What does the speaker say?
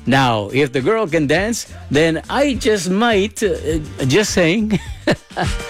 Now, if the girl can dance, then I just might, just saying.